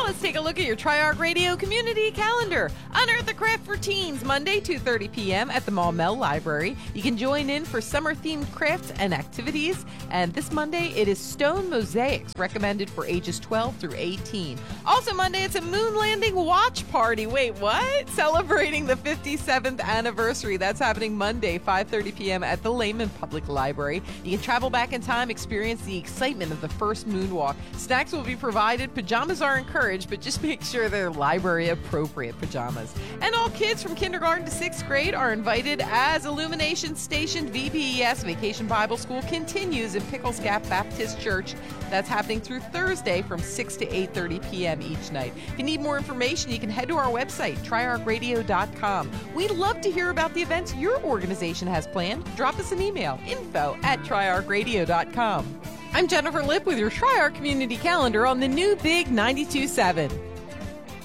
let's take a look at your Tri-Arc Radio community calendar. Unearth a Craft for Teens, Monday, 2:30 p.m. at the Maumelle Library. You can join in for summer-themed crafts and activities. And this Monday, it is stone mosaics, recommended for ages 12 through 18. Also Monday, it's a moon landing watch party. Wait, what? Celebrating the 57th anniversary. That's happening Monday, 5:30 p.m. at the Lehman Public Library. You can travel back in time, experience the excitement of the first moonwalk. Snacks will be provided. Pajamas are encouraged, but just make sure they're library-appropriate pajamas. And all kids from kindergarten to 6th grade are invited as Illumination Station VBS Vacation Bible School continues in Pickles Gap Baptist Church. That's happening through Thursday from 6 to 8:30 p.m. each night. If you need more information, you can head to our website, triarcradio.com. We'd love to hear about the events your organization has planned. Drop us an email, info@triarcradio.com. I'm Jennifer Lipp with your Tri-Arc Community Calendar on the new Big 92.7.